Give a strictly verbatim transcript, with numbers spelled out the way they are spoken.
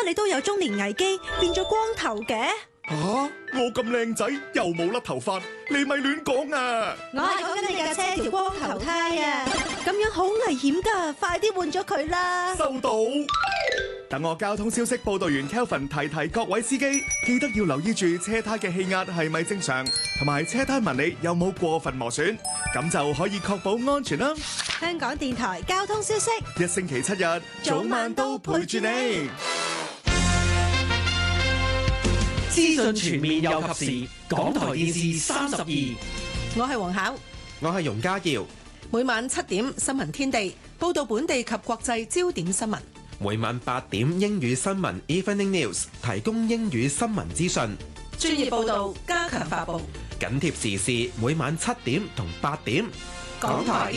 乜你都有中年危機，變咗光頭嘅？ 吓、啊！我咁靚仔又冇甩頭髮，你咪亂講啊！ 我係講緊你架車條光頭胎啊！咁樣好危險噶，快啲換咗佢啦！ 收到。等我交通消息報道員 Kelvin 提提各位司機，記得要留意住車胎嘅氣壓係咪正常，同埋車胎紋理有冇過分磨損，咁就可以確保安全啦。 香港電台交通消息， 一星期七日，早晚都陪住你。 資訊全面又及時，港台電視三十二。 我係黃巧， 我係容家耀。 每晚七點新聞天地報道本地及國際焦點新聞。 每晚八點英語新聞 Evening News 提供英語新聞資訊， 專業報道加強發佈， 緊貼時事。每晚七點同八點， 港台